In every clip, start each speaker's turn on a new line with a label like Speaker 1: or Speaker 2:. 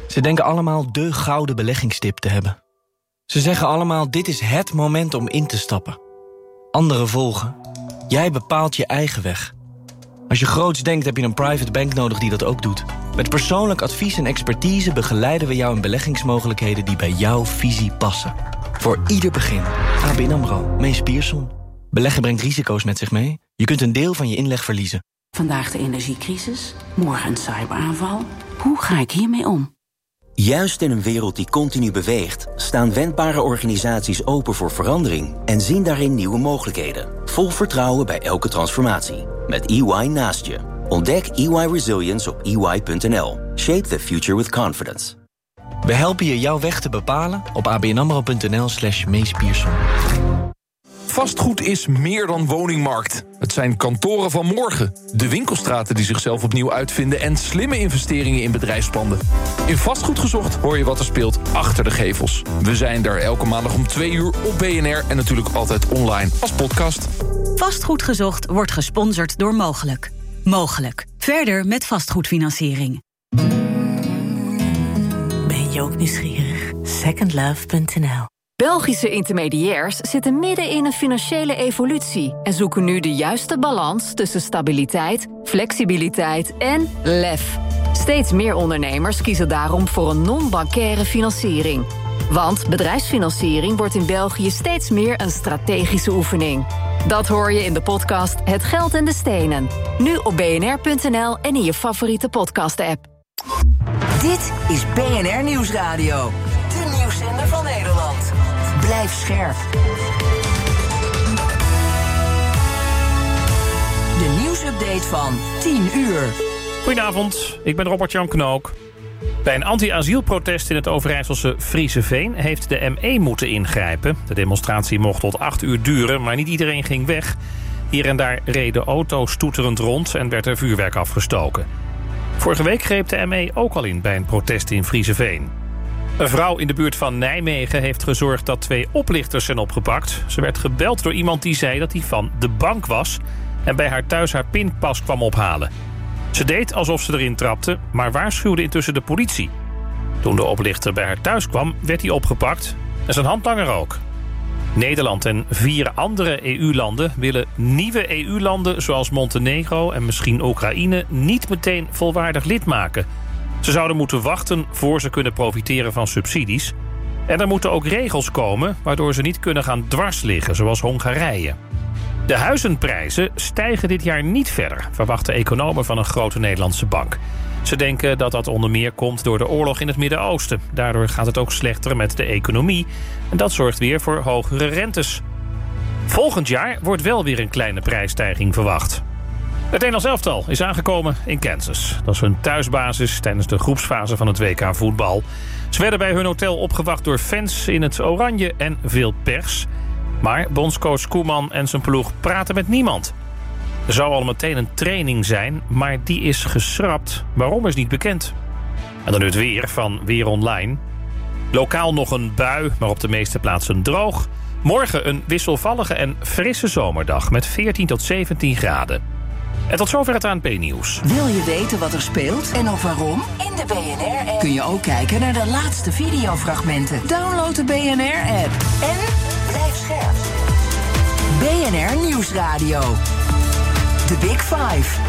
Speaker 1: Ze denken allemaal de gouden beleggingstip te hebben. Ze zeggen allemaal, dit is het moment om in te stappen. Anderen volgen. Jij bepaalt je eigen weg. Als je groots denkt, heb je een private bank nodig die dat ook doet. Met persoonlijk advies en expertise begeleiden we jou in beleggingsmogelijkheden die bij jouw visie passen. Voor ieder begin. ABN AMRO. Mees Pierson. Beleggen brengt risico's met zich mee. Je kunt een deel van je inleg verliezen.
Speaker 2: Vandaag de energiecrisis, morgen een cyberaanval. Hoe ga ik hiermee om?
Speaker 3: Juist in een wereld die continu beweegt, staan wendbare organisaties open voor verandering en zien daarin nieuwe mogelijkheden. Vol vertrouwen bij elke transformatie. Met EY naast je. Ontdek EY Resilience op EY.nl. Shape the future with confidence.
Speaker 1: We helpen je jouw weg te bepalen op abnamro.nl/Mees Pierson.
Speaker 4: Vastgoed is meer dan woningmarkt. Het zijn kantoren van morgen, de winkelstraten die zichzelf opnieuw uitvinden en slimme investeringen in bedrijfspanden. In Vastgoed Gezocht hoor je wat er speelt achter de gevels. We zijn daar elke maandag om 2 uur op BNR en natuurlijk altijd online als podcast.
Speaker 5: Vastgoed Gezocht wordt gesponsord door Mogelijk. Mogelijk. Verder met vastgoedfinanciering.
Speaker 6: Ben je ook nieuwsgierig? Secondlove.nl.
Speaker 7: Belgische intermediairs zitten midden in een financiële evolutie en zoeken nu de juiste balans tussen stabiliteit, flexibiliteit en lef. Steeds meer ondernemers kiezen daarom voor een non-bancaire financiering. Want bedrijfsfinanciering wordt in België steeds meer een strategische oefening. Dat hoor je in de podcast Het Geld en de Stenen. Nu op bnr.nl en in je favoriete podcast-app.
Speaker 6: Dit is BNR Nieuwsradio. De nieuwszender van Nederland. Blijf scherp. De nieuwsupdate van 10 uur.
Speaker 8: Goedenavond, ik ben Robert-Jan Knook. Bij een anti-asielprotest in het Overijsselse Frieseveen heeft de ME moeten ingrijpen. De demonstratie mocht tot 8 uur duren, maar niet iedereen ging weg. Hier en daar reden auto's toeterend rond en werd er vuurwerk afgestoken. Vorige week greep de ME ook al in bij een protest in Frieseveen. Een vrouw in de buurt van Nijmegen heeft gezorgd dat 2 oplichters zijn opgepakt. Ze werd gebeld door iemand die zei dat hij van de bank was en bij haar thuis haar pinpas kwam ophalen. Ze deed alsof ze erin trapte, maar waarschuwde intussen de politie. Toen de oplichter bij haar thuis kwam, werd hij opgepakt en zijn handlanger ook. Nederland en 4 andere EU-landen willen nieuwe EU-landen zoals Montenegro en misschien Oekraïne niet meteen volwaardig lid maken. Ze zouden moeten wachten voor ze kunnen profiteren van subsidies. En er moeten ook regels komen waardoor ze niet kunnen gaan dwarsliggen, zoals Hongarije. De huizenprijzen stijgen dit jaar niet verder, verwachten economen van een grote Nederlandse bank. Ze denken dat dat onder meer komt door de oorlog in het Midden-Oosten. Daardoor gaat het ook slechter met de economie. En dat zorgt weer voor hogere rentes. Volgend jaar wordt wel weer een kleine prijsstijging verwacht. Het Nederlands elftal is aangekomen in Kansas. Dat is hun thuisbasis tijdens de groepsfase van het WK voetbal. Ze werden bij hun hotel opgewacht door fans in het oranje en veel pers. Maar bondscoach Koeman en zijn ploeg praten met niemand. Er zou al meteen een training zijn, maar die is geschrapt. Waarom is niet bekend. En dan nu het weer van Weer Online. Lokaal nog een bui, maar op de meeste plaatsen droog. Morgen een wisselvallige en frisse zomerdag met 14 tot 17 graden. En tot zover het ANP-nieuws.
Speaker 6: Wil je weten wat er speelt en of waarom? In de BNR-app kun je ook kijken naar de laatste videofragmenten. Download de BNR-app en blijf scherp. BNR Nieuwsradio. The Big Five.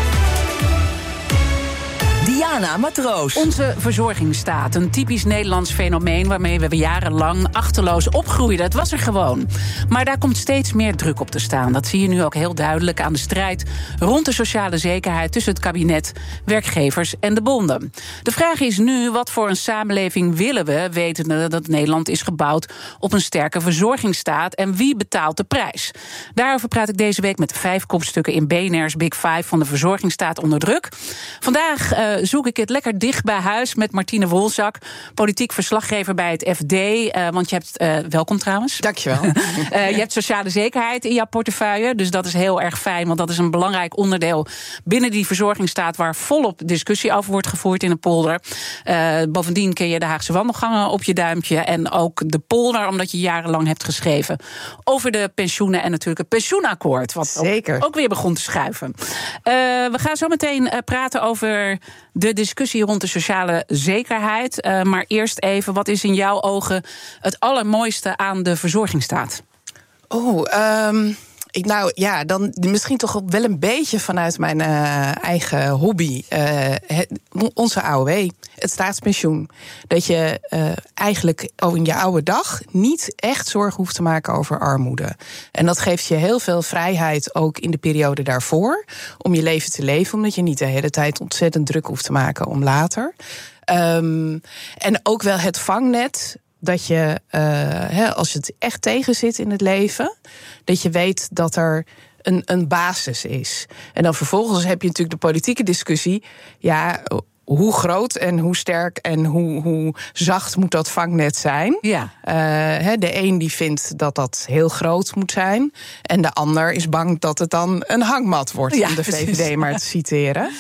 Speaker 6: Diana Matroos.
Speaker 2: Onze verzorgingsstaat, een typisch Nederlands fenomeen waarmee we jarenlang achterloos opgroeiden. Het was er gewoon. Maar daar komt steeds meer druk op te staan. Dat zie je nu ook heel duidelijk aan de strijd rond de sociale zekerheid tussen het kabinet, werkgevers en de bonden. De vraag is nu, wat voor een samenleving willen we, wetende dat Nederland is gebouwd op een sterke verzorgingsstaat en wie betaalt de prijs? Daarover praat ik deze week met 5 kopstukken in BNR's Big Five van de verzorgingsstaat onder druk. Vandaag zoek ik het lekker dicht bij huis met Martine Wolzak, politiek verslaggever bij het FD. Want je hebt, welkom trouwens.
Speaker 9: Dankjewel.
Speaker 2: Je hebt sociale zekerheid in jouw portefeuille, dus dat is heel erg fijn, want dat is een belangrijk onderdeel binnen die verzorgingsstaat waar volop discussie over wordt gevoerd in de polder. Bovendien ken je de Haagse wandelgangen op je duimpje en ook de polder, omdat je jarenlang hebt geschreven over de pensioenen en natuurlijk het pensioenakkoord, wat ook weer begon te schuiven. We gaan zo meteen praten over de de discussie rond de sociale zekerheid. Maar eerst even, wat is in jouw ogen het allermooiste aan de verzorgingsstaat?
Speaker 9: Dan misschien toch wel een beetje vanuit mijn eigen hobby. Onze AOW, het staatspensioen. Dat je eigenlijk in je oude dag niet echt zorgen hoeft te maken over armoede. En dat geeft je heel veel vrijheid, ook in de periode daarvoor, om je leven te leven, omdat je niet de hele tijd ontzettend druk hoeft te maken om later. En ook wel het vangnet. Dat je, als het echt tegen zit in het leven, dat je weet dat er een basis is. En dan vervolgens heb je natuurlijk de politieke discussie. Ja, hoe groot en hoe sterk en hoe zacht moet dat vangnet zijn? Ja. De een die vindt dat dat heel groot moet zijn. En de ander is bang dat het dan een hangmat wordt, om de VVD maar te citeren.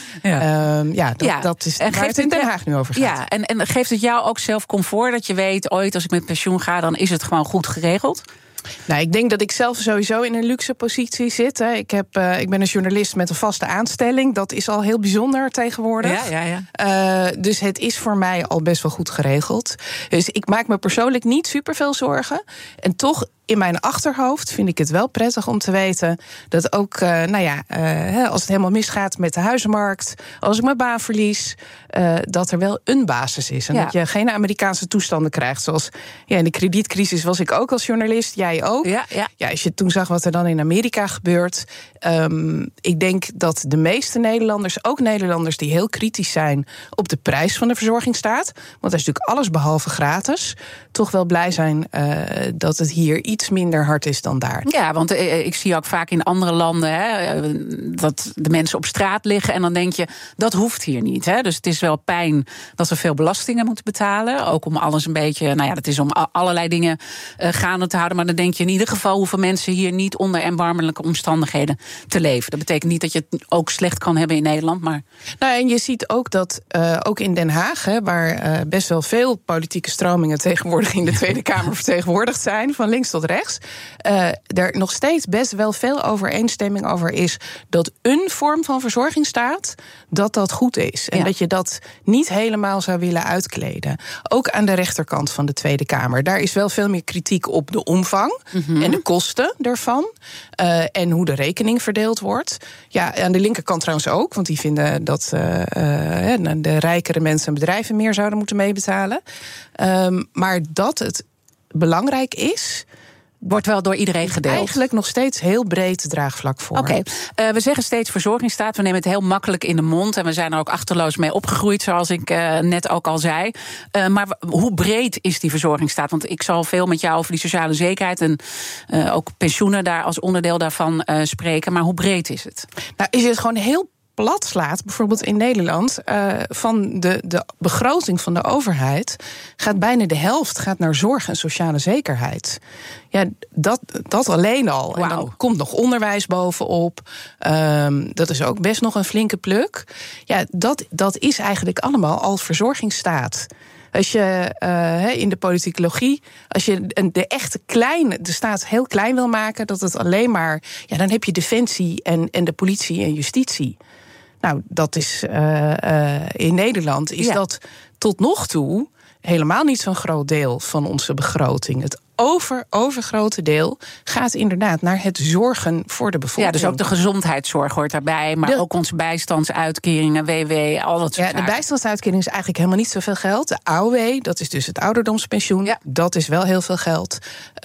Speaker 9: Dat is waar het in Den Haag nu over gaat.
Speaker 2: Ja, en geeft het jou ook zelf comfort dat je weet, ooit als ik met pensioen ga, dan is het gewoon goed geregeld?
Speaker 9: Nou, ik denk dat ik zelf sowieso in een luxe positie zit. Ik ben een journalist met een vaste aanstelling. Dat is al heel bijzonder tegenwoordig. Dus het is voor mij al best wel goed geregeld. Dus ik maak me persoonlijk niet superveel zorgen. En toch, in mijn achterhoofd vind ik het wel prettig om te weten dat ook, als het helemaal misgaat met de huizenmarkt, als ik mijn baan verlies, dat er wel een basis is. En dat je geen Amerikaanse toestanden krijgt. Zoals in de kredietcrisis was ik ook als journalist, jij ook. Ja, als je toen zag wat er dan in Amerika gebeurt. Ik denk dat de meeste Nederlanders, ook Nederlanders die heel kritisch zijn op de prijs van de verzorgingsstaat, want dat is natuurlijk alles behalve gratis, toch wel blij zijn dat het hier iets minder hard is dan daar. Ja, want ik zie ook vaak in andere landen dat de mensen op straat liggen en dan denk je, dat hoeft hier niet. Dus het is wel pijn dat we veel belastingen moeten betalen. Ook om alles een beetje, dat is om allerlei dingen gaande te houden. Maar dan denk je in ieder geval hoeven mensen hier niet onder erbarmelijke omstandigheden te leven. Dat betekent niet dat je het ook slecht kan hebben in Nederland. Maar en je ziet ook dat, ook in Den Haag, waar best wel veel politieke stromingen tegenwoordig in de Tweede Kamer vertegenwoordigd zijn, van links tot rechts, er nog steeds best wel veel overeenstemming over is dat een vorm van verzorgingsstaat, dat goed is. En dat je dat niet helemaal zou willen uitkleden. Ook aan de rechterkant van de Tweede Kamer. Daar is wel veel meer kritiek op de omvang en de kosten daarvan. En hoe de rekening verdeeld wordt. Ja, aan de linkerkant trouwens ook, want die vinden dat de rijkere mensen en bedrijven meer zouden moeten meebetalen. Maar dat het belangrijk is, wordt wel door iedereen gedeeld. Eigenlijk nog steeds heel breed draagvlak voor. Oké. We zeggen steeds verzorgingsstaat. We nemen het heel makkelijk in de mond. En we zijn er ook achterloos mee opgegroeid, zoals ik net ook al zei. Maar hoe breed is die verzorgingsstaat? Want ik zal veel met jou over die sociale zekerheid en ook pensioenen daar als onderdeel daarvan spreken. Maar hoe breed is het? Nou, is het gewoon heel plat slaat, bijvoorbeeld in Nederland, van de begroting van de overheid, gaat bijna de helft naar zorg en sociale zekerheid. Ja, dat alleen al. Wow. En dan komt nog onderwijs bovenop. Dat is ook best nog een flinke pluk. Ja, dat is eigenlijk allemaal al verzorgingsstaat. Als je in de politicologie, als je de staat heel klein wil maken, dat het alleen maar, dan heb je defensie en de politie en justitie. Nou, dat is in Nederland is dat tot nog toe helemaal niet zo'n groot deel van onze begroting. Het overgrote deel gaat inderdaad naar het zorgen voor de bevolking. Ja, dus ook de gezondheidszorg hoort daarbij, maar ook onze bijstandsuitkeringen, WW, al dat soort zaken. De bijstandsuitkering is eigenlijk helemaal niet zoveel geld. De AOW, dat is dus het ouderdomspensioen, dat is wel heel veel geld.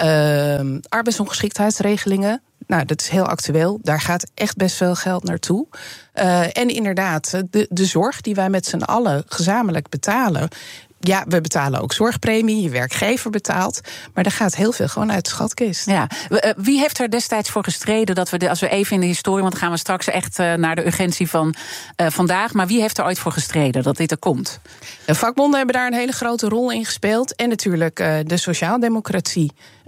Speaker 9: Arbeidsongeschiktheidsregelingen, nou, dat is heel actueel. Daar gaat echt best veel geld naartoe. En inderdaad, de zorg die wij met z'n allen gezamenlijk betalen. Ja, we betalen ook zorgpremie, je werkgever betaalt. Maar er gaat heel veel gewoon uit de schatkist. Ja. Wie heeft er destijds voor gestreden dat we, als we even in de historie, want dan gaan we straks echt naar de urgentie van vandaag. Maar wie heeft er ooit voor gestreden dat dit er komt? De vakbonden hebben daar een hele grote rol in gespeeld. En natuurlijk de sociaaldemocratie.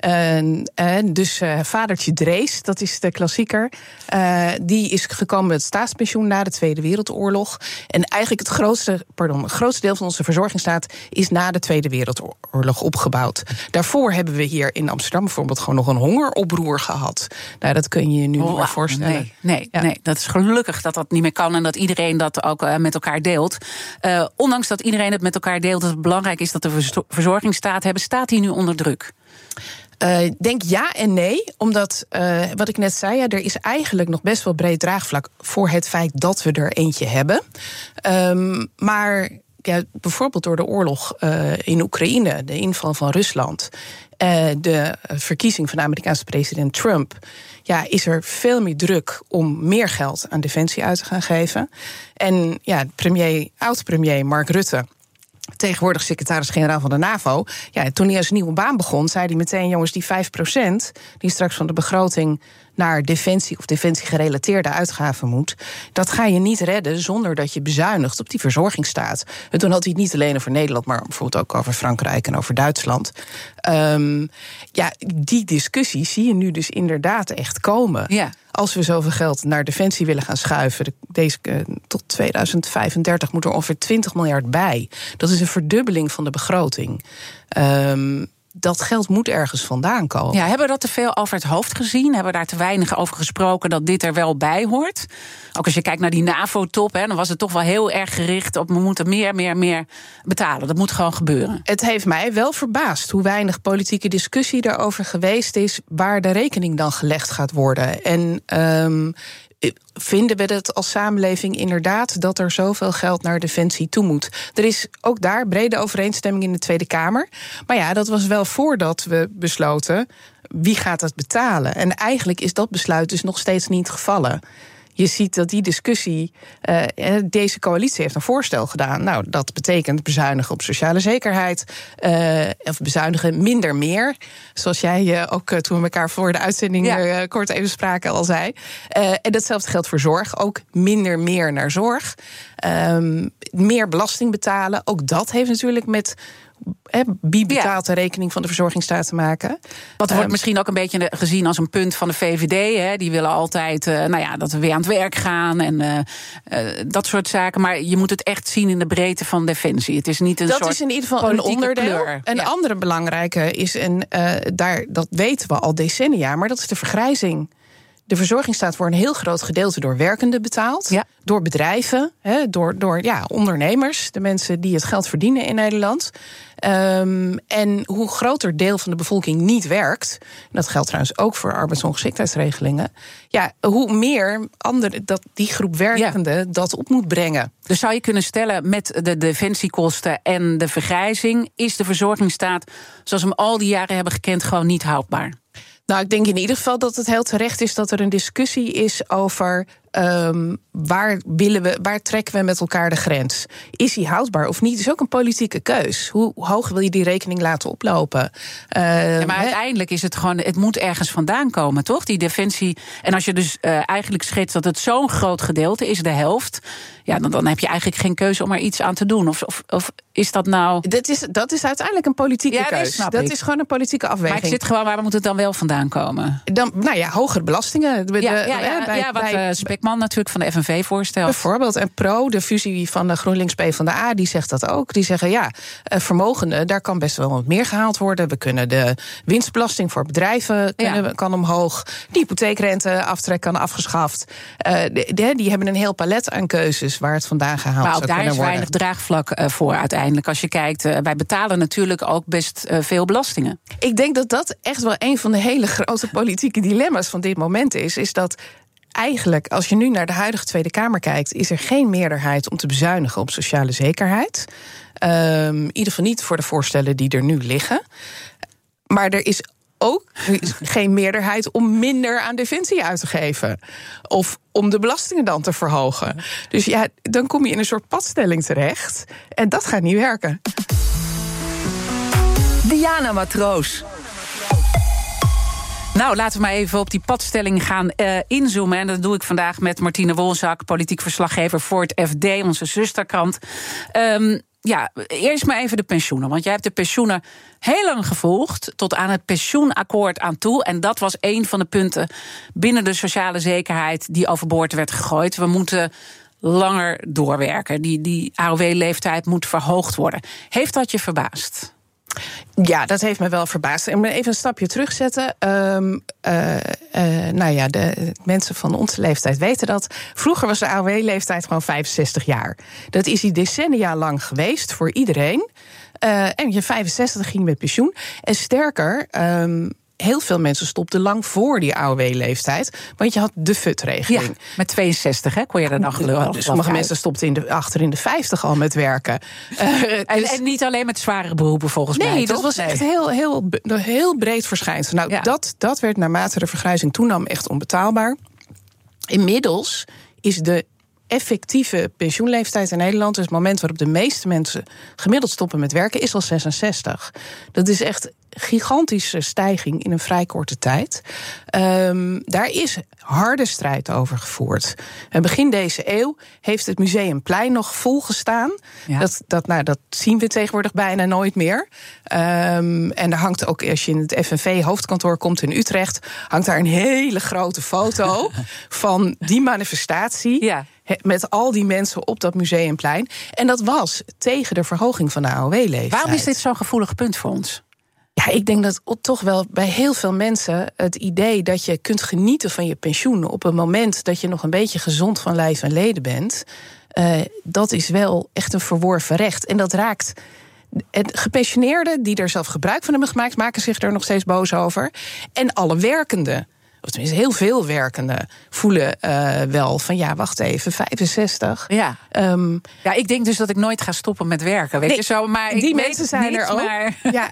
Speaker 9: Dus vadertje Drees, dat is de klassieker. Die is gekomen met het staatspensioen na de Tweede Wereldoorlog. En eigenlijk het grootste deel van onze verzorgingsstaat is na de Tweede Wereldoorlog opgebouwd. Daarvoor hebben we hier in Amsterdam bijvoorbeeld gewoon nog een hongeroproer gehad. Nou, dat kun je je nu niet meer voorstellen.
Speaker 2: Nee, dat is gelukkig dat dat niet meer kan en dat iedereen dat ook met elkaar deelt. Ondanks dat iedereen het met elkaar deelt, dat het belangrijk is dat de verzorgingsstaat hebben, staat die nu onder druk?
Speaker 9: Ik denk ja en nee, omdat, wat ik net zei, er is eigenlijk nog best wel breed draagvlak voor het feit dat we er eentje hebben. Maar bijvoorbeeld door de oorlog in Oekraïne, de inval van Rusland, de verkiezing van de Amerikaanse president Trump, is er veel meer druk om meer geld aan defensie uit te gaan geven. En oud-premier Mark Rutte, tegenwoordig secretaris-generaal van de NAVO, toen hij als nieuwe baan begon, zei hij meteen, jongens, die 5% die straks van de begroting naar defensie of defensiegerelateerde uitgaven moet, dat ga je niet redden zonder dat je bezuinigt op die verzorgingsstaat. En toen had hij het niet alleen over Nederland, maar bijvoorbeeld ook over Frankrijk en over Duitsland. Die discussie zie je nu dus inderdaad echt komen. Ja. Als we zoveel geld naar defensie willen gaan schuiven, tot 2035 moet er ongeveer 20 miljard bij. Dat is een verdubbeling van de begroting. Dat geld moet ergens vandaan komen.
Speaker 2: Ja, hebben we dat te veel over het hoofd gezien? Hebben we daar te weinig over gesproken dat dit er wel bij hoort? Ook als je kijkt naar die NAVO-top, dan was het toch wel heel erg gericht op we moeten meer betalen. Dat moet gewoon gebeuren.
Speaker 9: Het heeft mij wel verbaasd hoe weinig politieke discussie daarover geweest is, waar de rekening dan gelegd gaat worden. En vinden we het als samenleving inderdaad dat er zoveel geld naar defensie toe moet? Er is ook daar brede overeenstemming in de Tweede Kamer. Maar dat was wel voordat we besloten wie gaat dat betalen. En eigenlijk is dat besluit dus nog steeds niet gevallen. Je ziet dat die discussie, deze coalitie heeft een voorstel gedaan. Nou, dat betekent bezuinigen op sociale zekerheid, of bezuinigen minder meer. Zoals jij ook toen we elkaar voor de uitzending kort even spraken al zei. En datzelfde geldt voor zorg, ook minder meer naar zorg. Meer belasting betalen, ook dat heeft natuurlijk met wie betaalt de rekening van de verzorgingsstaat te maken.
Speaker 2: Wat wordt misschien ook een beetje gezien als een punt van de VVD. Die willen altijd dat we weer aan het werk gaan en dat soort zaken. Maar je moet het echt zien in de breedte van defensie. Het is niet een soort
Speaker 9: dat is in ieder geval een onderdeel.
Speaker 2: Kleur.
Speaker 9: Een andere belangrijke is, dat weten we al decennia, maar dat is de vergrijzing. De verzorgingsstaat wordt een heel groot gedeelte door werkenden betaald. Ja. Door bedrijven, door ondernemers, de mensen die het geld verdienen in Nederland. En hoe groter deel van de bevolking niet werkt, en dat geldt trouwens ook voor arbeidsongeschiktheidsregelingen, hoe meer die groep werkenden dat op moet brengen.
Speaker 2: Dus zou je kunnen stellen, met de defensiekosten en de vergrijzing, is de verzorgingsstaat, zoals we hem al die jaren hebben gekend, gewoon niet houdbaar?
Speaker 9: Nou, ik denk in ieder geval dat het heel terecht is dat er een discussie is over waar trekken we met elkaar de grens? Is die houdbaar of niet? Het is ook een politieke keus. Hoe hoog wil je die rekening laten oplopen?
Speaker 2: Maar uiteindelijk is het gewoon, het moet ergens vandaan komen, toch? Die defensie. En als je dus eigenlijk schetst dat het zo'n groot gedeelte is, de helft, dan heb je eigenlijk geen keuze om er iets aan te doen. Of is dat nou?
Speaker 9: Dat is uiteindelijk een politieke keus. Dat is gewoon een politieke afweging.
Speaker 2: Maar ik zit gewoon, waar moet het dan wel vandaan komen?
Speaker 9: Hogere belastingen.
Speaker 2: Wat Spekman natuurlijk van de FNV voorstelt.
Speaker 9: Bijvoorbeeld, en de fusie van de GroenLinks PvdA, die zegt dat ook. Die zeggen, vermogenden, daar kan best wel wat meer gehaald worden. We kunnen de winstbelasting voor bedrijven kan omhoog. De hypotheekrenteaftrek kan afgeschaft. Die hebben een heel palet aan keuzes waar het vandaan gehaald zou kunnen worden. Maar
Speaker 2: daar is weinig draagvlak voor uiteindelijk. Als je kijkt, wij betalen natuurlijk ook best veel belastingen.
Speaker 9: Ik denk dat echt wel een van de hele grote politieke dilemma's van dit moment is dat eigenlijk, als je nu naar de huidige Tweede Kamer kijkt, is er geen meerderheid om te bezuinigen op sociale zekerheid. In ieder geval niet voor de voorstellen die er nu liggen. Maar er is ook geen meerderheid om minder aan defensie uit te geven. Of om de belastingen dan te verhogen. Dus dan kom je in een soort padstelling terecht. En dat gaat niet werken.
Speaker 6: Diana Matroos.
Speaker 2: Nou, laten we maar even op die padstelling gaan inzoomen. En dat doe ik vandaag met Martine Wolzak, politiek verslaggever voor het FD, onze zusterkrant. Eerst maar even de pensioenen. Want jij hebt de pensioenen heel lang gevolgd, tot aan het pensioenakkoord aan toe. En dat was een van de punten binnen de sociale zekerheid die overboord werd gegooid. We moeten langer doorwerken. Die AOW-leeftijd moet verhoogd worden. Heeft dat je verbaasd?
Speaker 9: Ja, dat heeft me wel verbaasd. Ik moet even een stapje terugzetten. De mensen van onze leeftijd weten dat. Vroeger was de AOW-leeftijd gewoon 65 jaar. Dat is die decennia lang geweest voor iedereen. En je 65 ging met pensioen. En sterker, heel veel mensen stopten lang voor die AOW-leeftijd. Want je had de FUT-regeling.
Speaker 2: Ja, met 62 kon je er nog gelukkig.
Speaker 9: Sommige mensen stopten achter in de 50 al met werken.
Speaker 2: En niet alleen met zware beroepen volgens mij.
Speaker 9: Nee, dat was echt heel breed verschijnsel. Nou, dat werd naarmate de vergrijzing toenam echt onbetaalbaar. Inmiddels is de effectieve pensioenleeftijd in Nederland, dus het moment waarop de meeste mensen gemiddeld stoppen met werken, is al 66. Dat is echt gigantische stijging in een vrij korte tijd. Daar is harde strijd over gevoerd. En begin deze eeuw heeft het Museumplein nog volgestaan. Ja. Dat zien we tegenwoordig bijna nooit meer. En er hangt ook, als je in het FNV-hoofdkantoor komt in Utrecht, hangt daar een hele grote foto van die manifestatie. Ja. Met al die mensen op dat Museumplein. En dat was tegen de verhoging van de AOW-leeftijd.
Speaker 2: Waarom is dit zo'n gevoelig punt voor ons?
Speaker 9: Ja, ik denk dat toch wel bij heel veel mensen het idee dat je kunt genieten van je pensioen op het moment dat je nog een beetje gezond van lijf en leden bent, dat is wel echt een verworven recht. En dat raakt gepensioneerden die er zelf gebruik van hebben gemaakt, maken zich er nog steeds boos over. En alle werkenden, of tenminste heel veel werkenden, voelen wel van ja, wacht even, 65.
Speaker 2: Ja. Ik denk dus dat ik nooit ga stoppen met werken. Weet je zo, maar
Speaker 9: die mensen zijn
Speaker 2: niet,
Speaker 9: er ook.
Speaker 2: Maar
Speaker 9: Ja,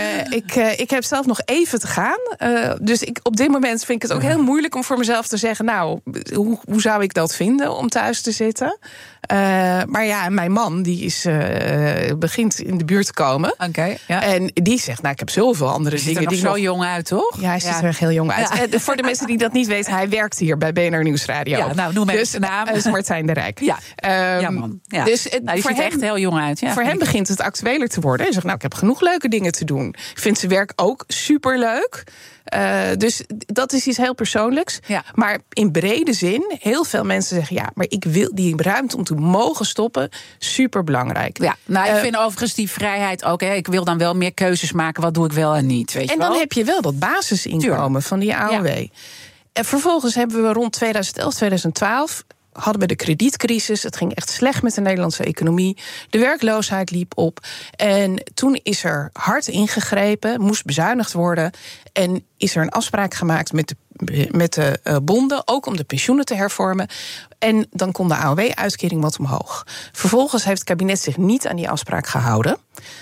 Speaker 9: ik heb zelf nog even te gaan. Dus op dit moment vind ik het ook heel moeilijk om voor mezelf te zeggen, nou, hoe zou ik dat vinden om thuis te zitten? Maar ja, mijn man die begint in de buurt te komen.
Speaker 2: Okay, ja.
Speaker 9: En die zegt, nou, ik heb zoveel andere dingen.
Speaker 2: Hij ziet er nog zo jong uit, toch?
Speaker 9: Ja, hij ziet er echt heel jong uit. Ja. Voor de mensen die dat niet weten, hij werkt hier bij BNR Nieuwsradio.
Speaker 2: Ja, nou, noem even zijn naam.
Speaker 9: Dus Martijn de Rijk.
Speaker 2: Ja, man. Ja.
Speaker 9: Dus
Speaker 2: die ziet er echt heel jong uit. Ja,
Speaker 9: voor hem begint het actueler te worden. Hij zegt, nou, ik heb genoeg leuke dingen te doen. Ik vind zijn werk ook superleuk. Dus dat is iets heel persoonlijks. Ja. Maar in brede zin, heel veel mensen zeggen, ja, maar ik wil die ruimte om te mogen stoppen, superbelangrijk.
Speaker 2: Ja, nou, ik vind overigens die vrijheid ook. Ik wil dan wel meer keuzes maken, wat doe ik wel en niet. Weet je wel?
Speaker 9: Dan heb je wel dat basisinkomen van die AOW. Ja. En vervolgens hebben we rond 2011, 2012... hadden we de kredietcrisis. Het ging echt slecht met de Nederlandse economie. De werkloosheid liep op. En toen is er hard ingegrepen, moest bezuinigd worden. En is er een afspraak gemaakt met de bonden, ook om de pensioenen te hervormen. En dan kon de AOW-uitkering wat omhoog. Vervolgens heeft het kabinet zich niet aan die afspraak gehouden.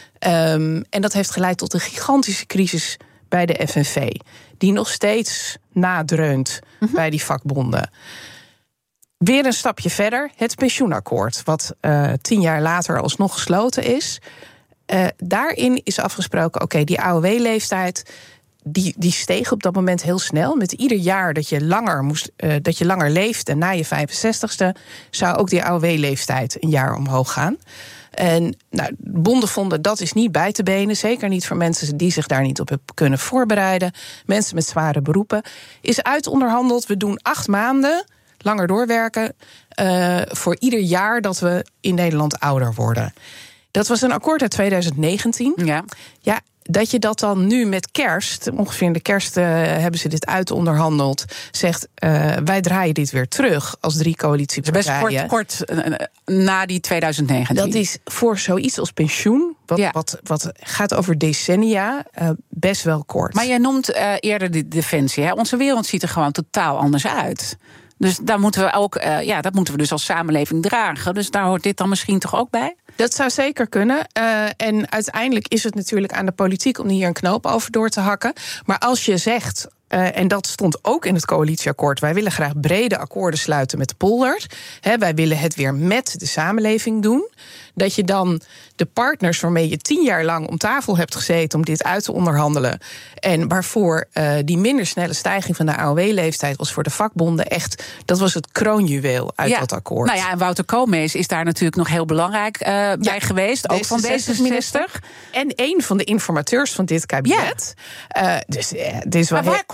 Speaker 9: En dat heeft geleid tot een gigantische crisis bij de FNV, die nog steeds nadreunt bij die vakbonden. Weer een stapje verder, het pensioenakkoord, wat 10 jaar later alsnog gesloten is. Daarin is afgesproken, oké, die AOW-leeftijd die steeg op dat moment heel snel. Met ieder jaar dat je langer leeft en na je 65ste... zou ook die AOW-leeftijd een jaar omhoog gaan. En nou, bonden vonden dat is niet bij te benen. Zeker niet voor mensen die zich daar niet op hebben kunnen voorbereiden. Mensen met zware beroepen. Is uitonderhandeld, we doen 8 maanden... langer doorwerken voor ieder jaar dat we in Nederland ouder worden. Dat was een akkoord uit 2019. Ja, dat je dat dan nu met kerst, ongeveer in de kerst hebben ze dit uitonderhandeld, zegt wij draaien dit weer terug als 3 coalitiepartijen.
Speaker 2: Best kort na die 2019.
Speaker 9: Dat is voor zoiets als pensioen, wat gaat over decennia, best wel kort.
Speaker 2: Maar jij noemt eerder de defensie. Hè? Onze wereld ziet er gewoon totaal anders uit. Dus daar moeten we ook, dat moeten we dus als samenleving dragen. Dus daar hoort dit dan misschien toch ook bij?
Speaker 9: Dat zou zeker kunnen. En uiteindelijk is het natuurlijk aan de politiek om hier een knoop over door te hakken. Maar als je zegt, en dat stond ook in het coalitieakkoord, wij willen graag brede akkoorden sluiten met de polder. Wij willen het weer met de samenleving doen. Dat je dan de partners waarmee je 10 jaar lang om tafel hebt gezeten om dit uit te onderhandelen, en waarvoor die minder snelle stijging van de AOW-leeftijd was voor de vakbonden echt, dat was het kroonjuweel uit dat akkoord.
Speaker 2: Nou ja, en Wouter Koolmees is daar natuurlijk nog heel belangrijk bij geweest, ook van D66.
Speaker 9: En een van de informateurs van dit kabinet.
Speaker 2: Ja. Maar waar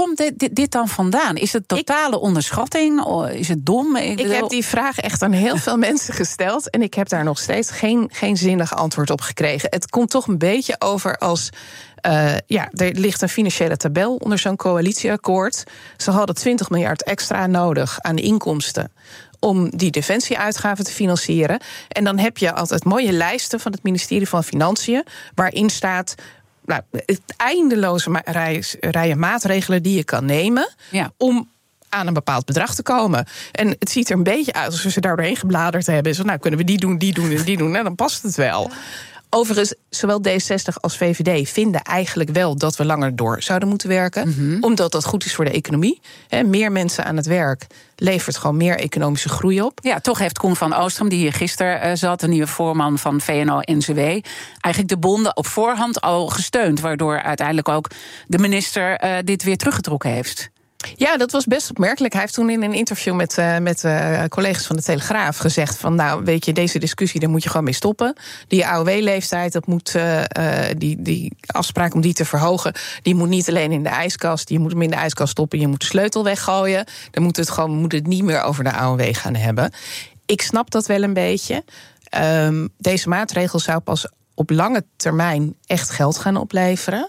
Speaker 2: komt dit dan vandaan? Is het totale onderschatting? Is het dom?
Speaker 9: Ik heb die vraag echt aan heel veel mensen gesteld. En ik heb daar nog steeds geen zinnig antwoord op gekregen. Het komt toch een beetje over als... er ligt een financiële tabel onder zo'n coalitieakkoord. Ze hadden 20 miljard extra nodig aan inkomsten om die defensieuitgaven te financieren. En dan heb je altijd mooie lijsten van het ministerie van Financiën, waarin staat het eindeloze rijen maatregelen die je kan nemen om aan een bepaald bedrag te komen. En het ziet er een beetje uit alsof ze daar doorheen gebladerd hebben. Zo, kunnen we die doen en die doen. Nou, dan past het wel. Overigens, zowel D66 als VVD vinden eigenlijk wel dat we langer door zouden moeten werken. Omdat dat goed is voor de economie. Meer mensen aan het werk levert gewoon meer economische groei op.
Speaker 2: Ja, toch heeft Koen van Oostrum, die hier gisteren zat, de nieuwe voorman van VNO-NCW, eigenlijk de bonden op voorhand al gesteund, waardoor uiteindelijk ook de minister dit weer teruggetrokken heeft.
Speaker 9: Ja, dat was best opmerkelijk. Hij heeft toen in een interview met collega's van de Telegraaf gezegd van, nou, weet je, deze discussie, daar moet je gewoon mee stoppen. Die AOW-leeftijd, dat moet die afspraak om die te verhogen, die moet niet alleen in de ijskast. Je moet hem in de ijskast stoppen, je moet de sleutel weggooien. Dan moet het niet meer over de AOW gaan hebben. Ik snap dat wel een beetje. Deze maatregel zou pas op lange termijn echt geld gaan opleveren.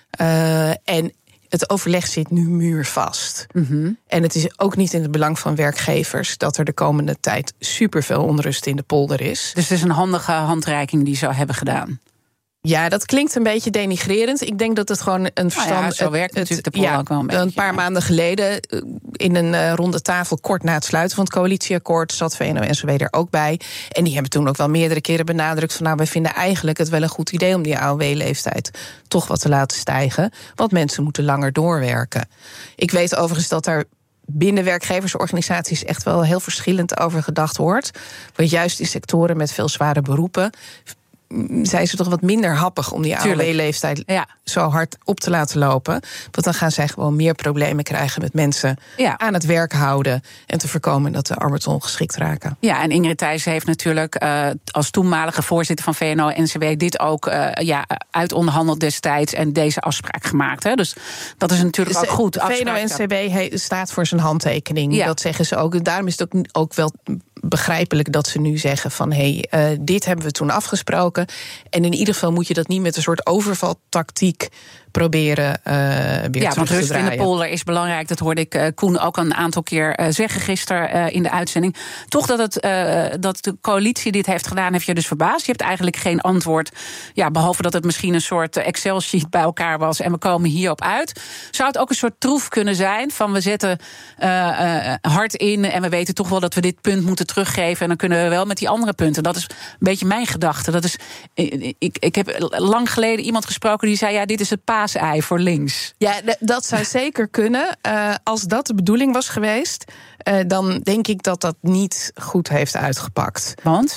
Speaker 9: En het overleg zit nu muurvast. En het is ook niet in het belang van werkgevers dat er de komende tijd superveel onrust in de polder is.
Speaker 2: Dus het is een handige handreiking die zou hebben gedaan.
Speaker 9: Ja, dat klinkt een beetje denigrerend. Ik denk dat het gewoon een verstand...
Speaker 2: zo werkt natuurlijk de polder ook wel een beetje.
Speaker 9: Een paar maanden geleden, in een ronde tafel, kort na het sluiten van het coalitieakkoord, zat VNO-NCW er ook bij. En die hebben toen ook wel meerdere keren benadrukt van, nou, wij vinden eigenlijk het wel een goed idee om die AOW-leeftijd toch wat te laten stijgen. Want mensen moeten langer doorwerken. Ik weet overigens dat daar binnen werkgeversorganisaties echt wel heel verschillend over gedacht wordt. Want juist in sectoren met veel zware beroepen zijn ze toch wat minder happig om die AOW-leeftijd zo hard op te laten lopen. Want dan gaan zij gewoon meer problemen krijgen met mensen aan het werk houden en te voorkomen dat de arbeidsongeschikt raken.
Speaker 2: Ja, en Ingrid Thijssen heeft natuurlijk als toenmalige voorzitter van VNO-NCW dit ook uitonderhandeld destijds en deze afspraak gemaakt. Hè? Dus dat is natuurlijk ook goed.
Speaker 9: VNO-NCW staat voor zijn handtekening. Ja. Dat zeggen ze ook. Daarom is het ook wel begrijpelijk dat ze nu zeggen van dit hebben we toen afgesproken. En in ieder geval moet je dat niet met een soort overvaltactiek proberen weer terug te draaien.
Speaker 2: Want rust in de polder is belangrijk. Dat hoorde ik Koen ook een aantal keer zeggen gisteren in de uitzending. Toch dat de coalitie dit heeft gedaan, heeft je dus verbaasd. Je hebt eigenlijk geen antwoord. Ja, behalve dat het misschien een soort Excel-sheet bij elkaar was en we komen hierop uit. Zou het ook een soort troef kunnen zijn van we zetten hard in en we weten toch wel dat we dit punt moeten teruggeven en dan kunnen we wel met die andere punten. Dat is een beetje mijn gedachte. Dat is, ik heb lang geleden iemand gesproken die zei, ja, dit is het paasei voor links.
Speaker 9: Ja, dat zou zeker kunnen. Als dat de bedoeling was geweest, dan denk ik dat dat niet goed heeft uitgepakt.
Speaker 2: Want?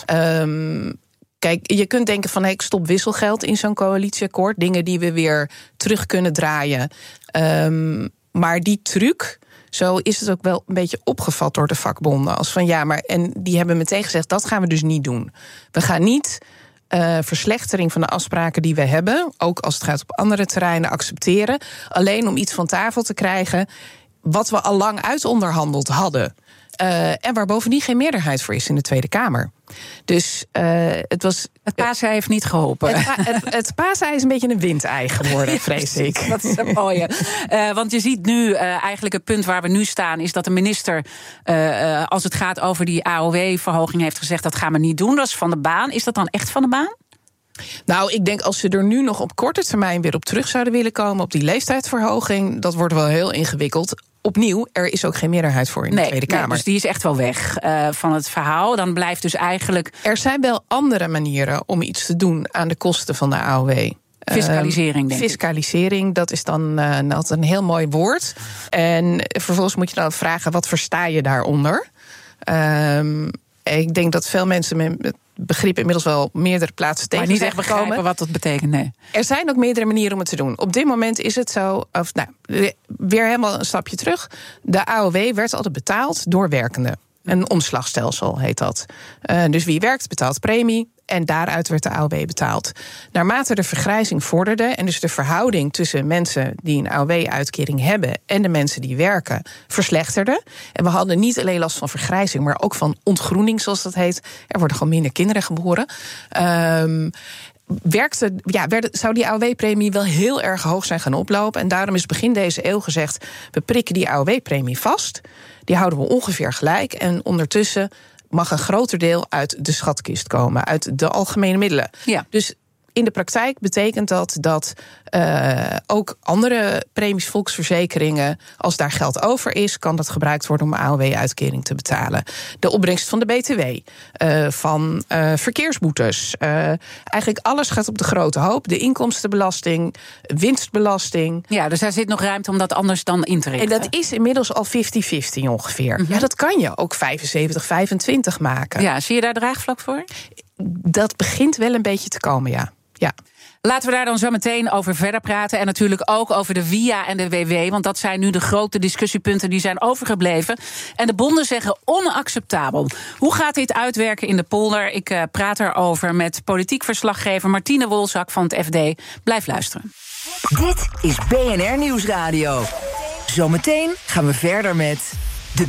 Speaker 9: Kijk, je kunt denken van ik stop wisselgeld in zo'n coalitieakkoord. Dingen die we weer terug kunnen draaien. Maar die truc, zo is het ook wel een beetje opgevat door de vakbonden. Als van en die hebben meteen gezegd, dat gaan we dus niet doen. We gaan niet verslechtering van de afspraken die we hebben, ook als het gaat op andere terreinen, accepteren. Alleen om iets van tafel te krijgen wat we al lang uitonderhandeld hadden. En waar bovendien geen meerderheid voor is in de Tweede Kamer. Dus het was.
Speaker 2: Het paasei heeft niet geholpen.
Speaker 9: Het paasei is een beetje een windei geworden, vrees ik.
Speaker 2: Dat is een mooie. Want je ziet nu eigenlijk het punt waar we nu staan, is dat de minister, als het gaat over die AOW-verhoging, heeft gezegd dat gaan we niet doen. Dat is van de baan. Is dat dan echt van de baan?
Speaker 9: Nou, ik denk als ze er nu nog op korte termijn weer op terug zouden willen komen, op die leeftijdsverhoging, dat wordt wel heel ingewikkeld. Opnieuw, er is ook geen meerderheid voor in de Tweede Kamer.
Speaker 2: Dus die is echt wel weg van het verhaal. Dan blijft dus eigenlijk.
Speaker 9: Er zijn wel andere manieren om iets te doen aan de kosten van de AOW.
Speaker 2: Fiscalisering, denk ik.
Speaker 9: Fiscalisering, dat is dan altijd een heel mooi woord. En vervolgens moet je dan vragen, wat versta je daaronder? Ik denk dat veel mensen met begrip inmiddels wel meerdere plaatsen tegen
Speaker 2: maar niet echt begrijpen wat dat betekent, nee.
Speaker 9: Er zijn ook meerdere manieren om het te doen. Op dit moment is het zo, weer helemaal een stapje terug. De AOW werd altijd betaald door werkenden. Een omslagstelsel heet dat. Dus wie werkt betaalt premie En daaruit werd de AOW betaald. Naarmate de vergrijzing vorderde en dus de verhouding tussen mensen die een AOW-uitkering hebben en de mensen die werken verslechterde. En we hadden niet alleen last van vergrijzing, maar ook van ontgroening, zoals dat heet. Er worden gewoon minder kinderen geboren. Zou die AOW-premie wel heel erg hoog zijn gaan oplopen. En daarom is begin deze eeuw gezegd, we prikken die AOW-premie vast. Die houden we ongeveer gelijk. En ondertussen mag een groter deel uit de schatkist komen, uit de algemene middelen. Ja. Dus in de praktijk betekent dat ook andere premies, volksverzekeringen, als daar geld over is, kan dat gebruikt worden om een AOW-uitkering te betalen. De opbrengst van de BTW, van verkeersboetes. Eigenlijk alles gaat op de grote hoop. De inkomstenbelasting, winstbelasting.
Speaker 2: Ja, dus daar zit nog ruimte om dat anders dan in te richten.
Speaker 9: En dat is inmiddels al 50-50 ongeveer. Ja, dat kan je ook 75-25 maken.
Speaker 2: Ja, zie je daar draagvlak voor?
Speaker 9: Dat begint wel een beetje te komen, ja.
Speaker 2: Laten we daar dan zo meteen over verder praten. En natuurlijk ook over de WIA en de WW. Want dat zijn nu de grote discussiepunten die zijn overgebleven. En de bonden zeggen onacceptabel. Hoe gaat dit uitwerken in de polder? Ik praat erover met politiek verslaggever Martine Wolzak van het FD. Blijf luisteren.
Speaker 6: Dit is BNR Nieuwsradio. Zometeen gaan we verder met